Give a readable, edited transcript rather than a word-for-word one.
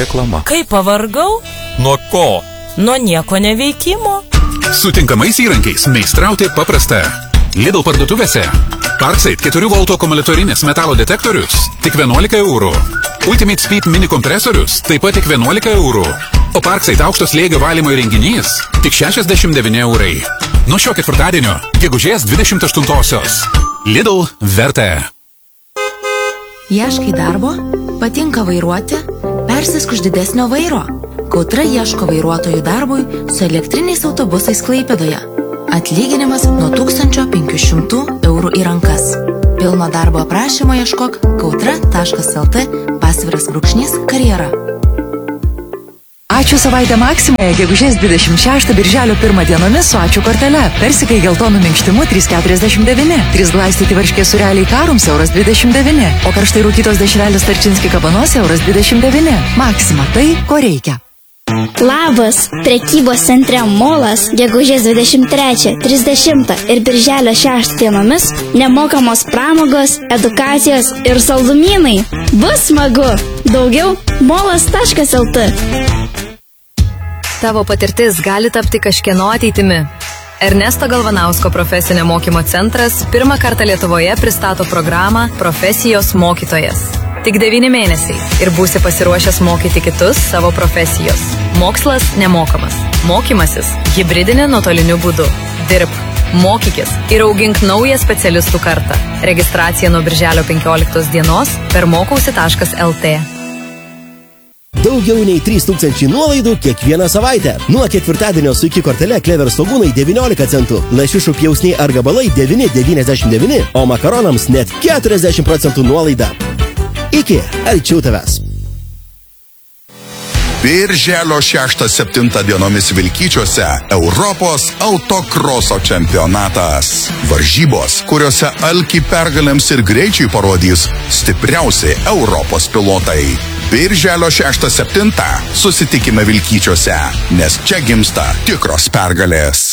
reklama. Kaip pavargau? Nuo ko? Nuo nieko neveikimo. Su tinkamais įrankiais meistrauti paprasta. Lidl parduotuvėse. Parkside 4 volto akumuliatorinis metalo detektorius tik 11 eurų. Ultimate Speed mini kompresorius taip pat tik 11 eurų. O Parkside aukšto slėgio valymo įrenginys tik 69 eurai. Nuo šio ketvirtadienio, gegužės 28-osios. Lidl verta. Ieškai darbo? Patinka vairuoti? Persisk už didesnio vairo. Kautra ieško vairuotojų darbui su elektriniais autobusais Klaipėdoje. Atlyginimas nuo 1500 eurų į rankas. Pilno darbo aprašymo ieškok kautra.lt/karjera. Ačiū savaitę Maksimoje, gegužės 26 birželio 1 dienomis su ačiū kortele. Persikai geltonų minkštimu 3,49. 3 glaistyti varškės sureliai karums €29. O karštai rūkytos dešrelės Tarčinski kabanos €29. Maksima, tai ko reikia. Labas! Prekybos centre Molas gegužės 23, 30 ir birželio 6 dienomis nemokamos pramogos, edukacijos ir saldumynai. Bus smagu! Daugiau molas.lt. Tavo patirtis gali tapti kažkieno ateitimi. Ernesto Galvanausko profesinio mokymo centras pirmą kartą Lietuvoje pristato programą Profesijos mokytojas. Tik 9 mėnesiai ir būsi pasiruošęs mokyti kitus savo profesijos. Mokslas nemokamas. Mokymasis hibridinė nuotoliniu būdu. Dirbk, mokykis ir augink naują specialistų kartą. Registracija nuo birželio 15 dienos per mokausi.lt. Daugiau nei 3000 nuolaidų kiekvieną savaitę. Nuo ketvirtadienio su iki kortele Klever svogūnai 19 centų, lašišų pjausniai ar gabalai 9,99, o makaronams net 40% nuolaida. Iki, arčiau tavęs. Birželio 6-7 dienomis Vilkyčiuose Europos autokroso čempionatas. Varžybos, kuriuose alkį pergalėms ir greičiai parodys stipriausi Europos pilotai. Birželio 6-7 susitikime Vilkyčiuose, nes čia gimsta tikros pergalės.